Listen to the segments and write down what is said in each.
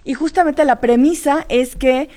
Y justamente la premisa es que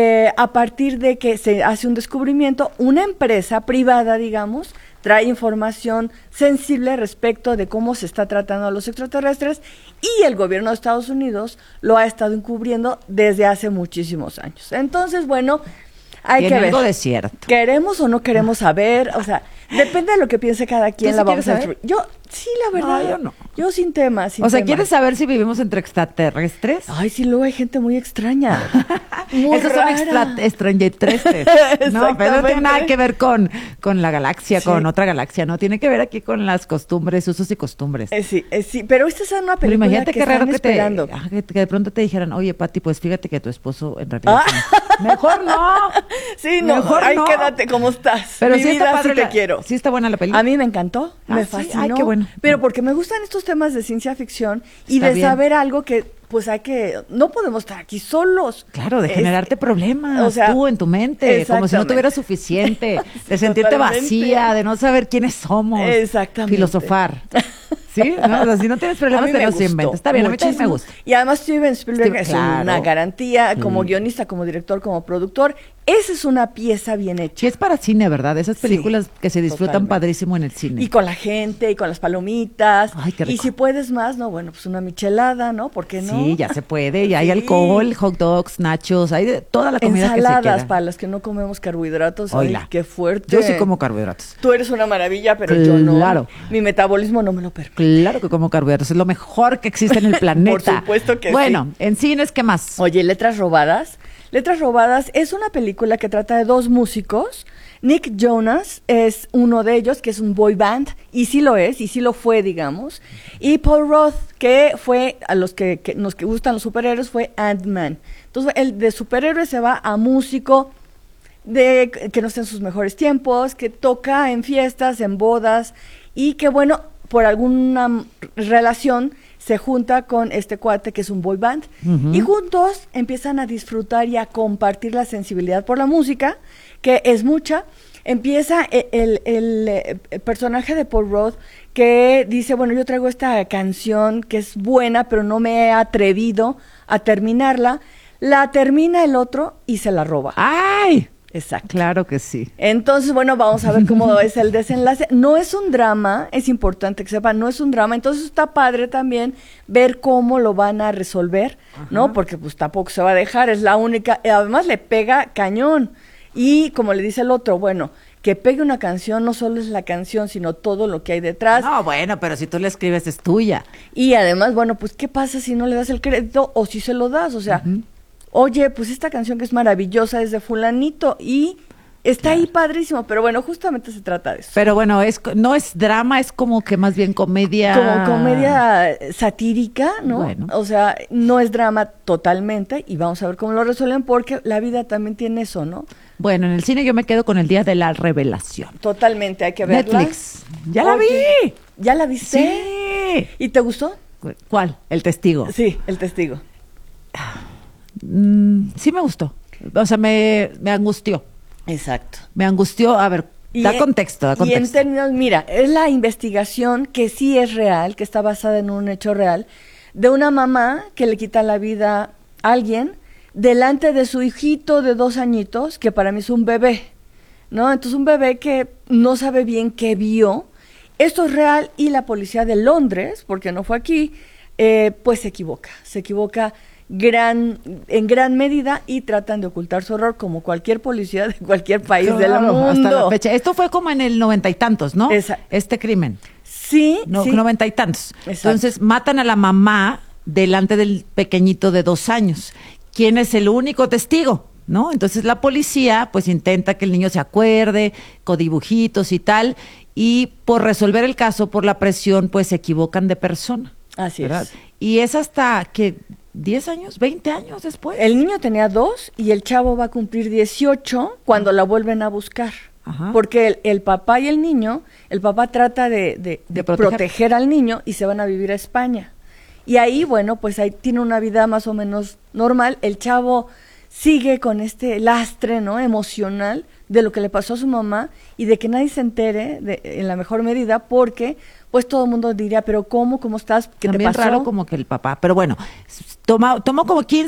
a partir de que se hace un descubrimiento, una empresa privada, digamos, trae información sensible respecto de cómo se está tratando a los extraterrestres y el gobierno de Estados Unidos lo ha estado encubriendo desde hace muchísimos años. Entonces, bueno, hay que ver. Algo de cierto. ¿Queremos o no queremos saber? O sea, depende de lo que piense cada quien. ¿Tú sí La vamos a quieres saber? yo, sí, la verdad. No, yo no. Yo sin tema, sin O sea, tema. ¿quieres saber si vivimos entre extraterrestres? Ay, sí, luego hay gente muy extraña. Muy Esos rara. son extraterrestres. No, pero no tiene nada que ver con la galaxia, Sí. con otra galaxia, no. Tiene que ver aquí con las costumbres, usos y costumbres. Sí, pero esta es una Pero película imagínate que qué raro están esperando. que de pronto te dijeran, oye, Pati, pues fíjate que tu esposo en realidad... Ah. Mejor no. Sí, no, Mejor ahí no. quédate como estás. Pero Mi sí está vida, padre, sí te quiero. sí está buena la película. A mí me encantó, me sí, fascinó. ay, qué bueno. Pero porque me gustan estos temas de ciencia ficción y Está de bien. saber algo que, pues no podemos estar aquí solos. Claro, de Es- generarte problemas, o sea, tú en tu mente, como si no exactamente. tuvieras suficiente, de Sí, sentirte totalmente. vacía, de no saber quiénes somos. Exactamente. Filosofar. ¿Sí? ¿No? O sea, si no tienes A problemas, mí te me los gustó inventas. Está bien, a mí también me muchísimo. gusta. Y además Steven Spielberg Steven- es claro. una garantía como guionista, como director, como productor. Esa es una pieza bien hecha. Sí, es para cine, ¿verdad? Esas Sí, películas que se disfrutan totalmente. padrísimo en el cine. Y con la gente, y con las palomitas. Ay, qué Y rico. si puedes más, no, bueno, pues una michelada, ¿no? ¿Por qué no? Sí, ya se puede, ya hay Sí. alcohol, hot dogs, nachos, hay de toda la comida que se Ensaladas quiera. para los que no comemos carbohidratos. Ay, Oila. qué fuerte. Yo sí como carbohidratos. Tú eres una maravilla, pero yo no. Claro. Mi metabolismo no me lo permite. Claro que como carbohidratos, es lo mejor que existe en el planeta. supuesto que Bueno, en cines, ¿qué más? Oye, Letras Robadas. Letras Robadas es una película que trata de dos músicos. Nick Jonas es uno de ellos, que es un boy band, y sí lo es, y sí lo fue, digamos. Y Paul Roth, que fue, a los que nos que gustan los superhéroes, fue Ant-Man. Entonces, el de superhéroe se va a músico que no está en sus mejores tiempos, que toca en fiestas, en bodas, y que, bueno, por alguna relación se junta con este cuate que es un boy band y juntos empiezan a disfrutar y a compartir la sensibilidad por la música, que es mucha. Empieza el personaje de Paul Rudd que dice, bueno, yo traigo esta canción que es buena, pero no me he atrevido a terminarla. La termina el otro y se la roba. ¡Ay! Exacto. Claro que sí. Entonces, bueno, vamos a ver cómo es el desenlace. No es un drama, es importante que sepan, no es un drama. Entonces está padre también ver cómo lo van a resolver, ¿no? Porque pues tampoco se va a dejar, es la única. Además le pega cañón. Y como le dice el otro, bueno, que pegue una canción no solo es la canción, sino todo lo que hay detrás. No, bueno, pero si tú la escribes es tuya. Y además, bueno, pues ¿qué pasa si no le das el crédito o si se lo das? O sea, oye, pues esta canción que es maravillosa es de fulanito y está ahí padrísimo, pero bueno, justamente se trata de eso. Pero bueno, no es drama, es como que más bien comedia. Como comedia satírica, ¿no? Bueno. O sea, no es drama totalmente y vamos a ver cómo lo resuelven porque la vida también tiene eso, ¿no? Bueno, en el cine yo me quedo con el Día de la Revelación. Totalmente, hay que verla. Netflix. ¡Ya la Oye, vi! ¿Ya la viste? Sí. ¿Y te gustó? ¿Cuál? El testigo. Sí, El Testigo. Sí me gustó. O sea, me angustió. Exacto. Me angustió. A ver, da contexto, da Y en contexto. términos, mira, es la investigación que sí es real, que está basada en un hecho real, de una mamá que le quita la vida a alguien delante de su hijito de 2 añitos, que para mí es un bebé, ¿no? Entonces un bebé que no sabe bien qué vio. Esto es real y la policía de Londres, porque no fue aquí, pues se equivoca en gran medida y tratan de ocultar su error como cualquier policía de cualquier país del Claro, mundo. hasta la fecha. Esto fue como en el 90 y tantos, ¿no? Esa- Este crimen. Sí, No, sí. 90 y tantos. Exacto. Entonces matan a la mamá delante del pequeñito de 2 años. ¿Quién es el único testigo? ¿No? Entonces la policía pues intenta que el niño se acuerde, con dibujitos y tal, y por resolver el caso, por la presión, pues se equivocan de persona. Así ¿verdad? es. Y es hasta que 10 años, 20 años después. El niño tenía 2 y el chavo va a cumplir 18 cuando la vuelven a buscar. Ajá. Porque el papá y el niño, el papá trata de proteger al niño y se van a vivir a España. Y ahí, bueno, pues ahí tiene una vida más o menos normal. El chavo sigue con este lastre, ¿no? Emocional de lo que le pasó a su mamá y de que nadie se entere en la mejor medida porque pues todo el mundo diría, pero ¿cómo estás? ¿Qué También te pasó? raro como que el papá, pero bueno, tomó como 15